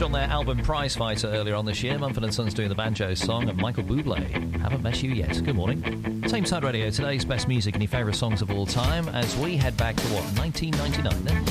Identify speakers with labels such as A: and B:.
A: featured on their album Prize Fighter earlier on this year. Mumford & Sons doing the banjo song, and Michael Bublé, Haven't Met You Yet. Good morning. Thameside Radio, today's best music and your favourite songs of all time, as we head back to, 1999 then?